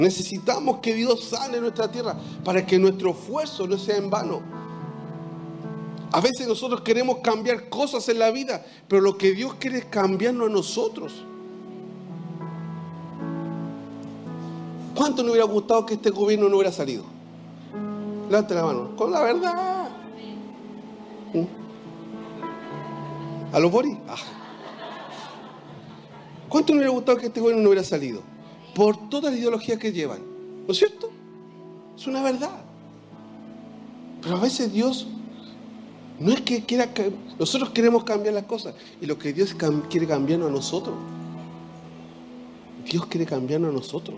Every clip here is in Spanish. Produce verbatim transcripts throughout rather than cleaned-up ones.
Necesitamos que Dios sane nuestra tierra para que nuestro esfuerzo no sea en vano. A veces nosotros queremos cambiar cosas en la vida, pero lo que Dios quiere es cambiarnos a nosotros. ¿Cuánto nos hubiera gustado que este gobierno no hubiera salido? Levante la mano. Con la verdad. ¿Mm? ¿A los Boris? Ah. ¿Cuánto nos hubiera gustado que este gobierno no hubiera salido? Por toda la ideología que llevan. ¿No es cierto? Es una verdad. Pero a veces Dios no es que quiera... Nosotros queremos cambiar las cosas. Y lo que Dios quiere cambiarnos a nosotros. Dios quiere cambiarnos a nosotros.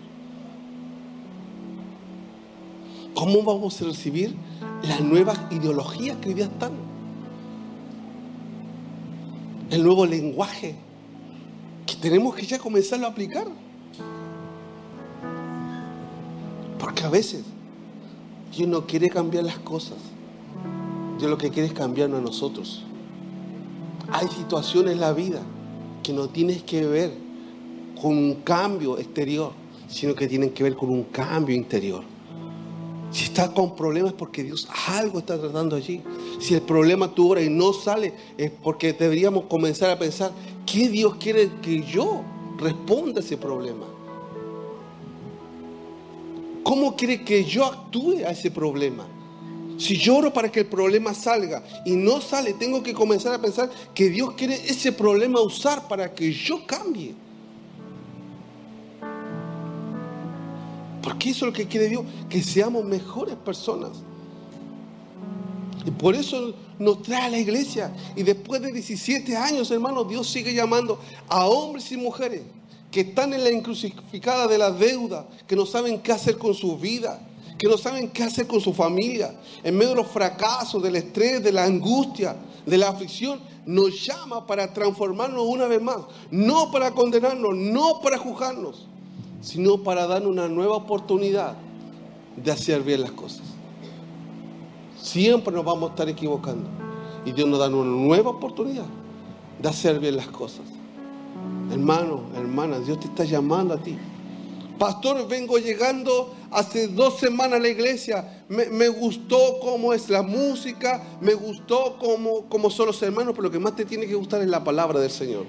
¿Cómo vamos a recibir las nuevas ideologías que hoy día están? El nuevo lenguaje que tenemos que ya comenzarlo a aplicar. Porque a veces Dios no quiere cambiar las cosas. Dios lo que quiere es cambiarnos a nosotros. Hay situaciones en la vida que no tienes que ver con un cambio exterior, sino que tienen que ver con un cambio interior. Si estás con problemas es porque Dios algo está tratando allí. Si el problema tú oras y no sale, es porque deberíamos comenzar a pensar, ¿qué Dios quiere que yo responda a ese problema? ¿Cómo quiere que yo actúe a ese problema? Si yo oro para que el problema salga y no sale, tengo que comenzar a pensar que Dios quiere ese problema usar para que yo cambie. Porque eso es lo que quiere Dios, que seamos mejores personas. Y por eso nos trae a la iglesia. Y después de diecisiete años, hermanos, Dios sigue llamando a hombres y mujeres que están en la encrucijada de la deuda, que no saben qué hacer con su vida, que no saben qué hacer con su familia, en medio de los fracasos, del estrés, de la angustia, de la aflicción. Nos llama para transformarnos una vez más, no para condenarnos, no para juzgarnos, sino para darnos una nueva oportunidad de hacer bien las cosas. Siempre nos vamos a estar equivocando y Dios nos da una nueva oportunidad de hacer bien las cosas. Hermano, hermana, Dios te está llamando a ti. Pastor, vengo llegando hace dos semanas a la iglesia. Me, me gustó cómo es la música, me gustó cómo, cómo son los hermanos, pero lo que más te tiene que gustar es la palabra del Señor.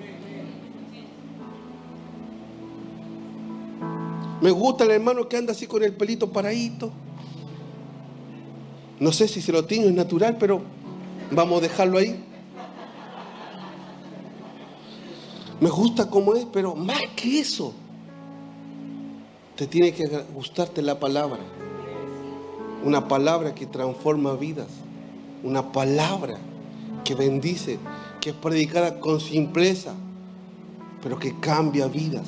Me gusta el hermano que anda así con el pelito paradito. No sé si se lo tiño, es natural, pero vamos a dejarlo ahí. Me gusta cómo es, pero más que eso, te tiene que gustarte la palabra. Una palabra que transforma vidas. Una palabra que bendice, que es predicada con simpleza, pero que cambia vidas.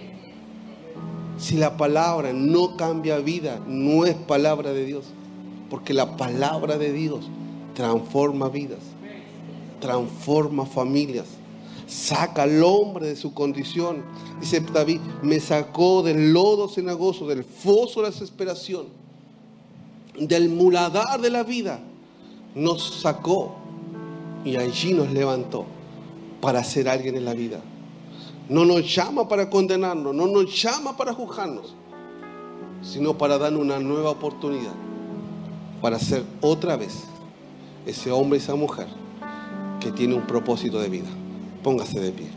Si la palabra no cambia vida, no es palabra de Dios. Porque la palabra de Dios transforma vidas, transforma familias, saca al hombre de su condición. Dice David, me sacó del lodo cenagoso, del foso de la desesperación, del muladar de la vida. Nos sacó y allí nos levantó para ser alguien en la vida. No nos llama para condenarnos, no nos llama para juzgarnos, sino para darnos una nueva oportunidad, para ser otra vez ese hombre y esa mujer que tiene un propósito de vida. Póngase de pie.